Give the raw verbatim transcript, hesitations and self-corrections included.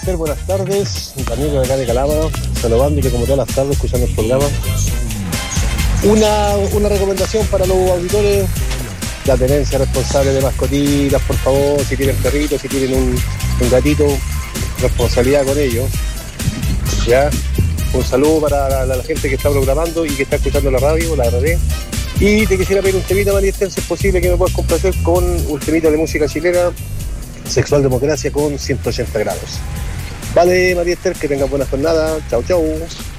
Esther, buenas tardes. Daniel de acá de Calama, saludando y que como todas las tardes escuchando el programa. Una, una recomendación para los auditores: la tenencia responsable de mascotitas, por favor. Si tienen perritos, si tienen un, un gatito, responsabilidad con ellos. Ya, un saludo para la, la, la gente que está programando y que está escuchando la radio, la agradé. Y te quisiera pedir un temita, María Esther, si es posible que me puedas complacer con un temita de música chilena, Sexual Democracia con ciento ochenta grados. Vale, María Esther, que tengas buena jornada. Chau, chau.